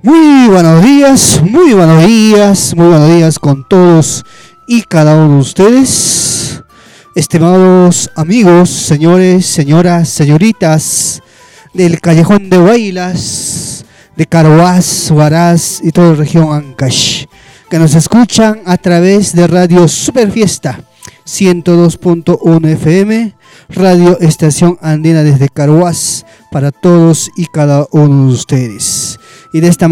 Muy buenos días con todos y cada uno de ustedes. Estimados amigos, señores, señoras, señoritas del Callejón de Huaylas, de Carhuaz, Huaraz y toda la región Ancash, que nos escuchan a través de Radio Super Fiesta 102.1 FM, Radio Estación Andina desde Carhuaz, para todos y cada uno de ustedes. Y de esta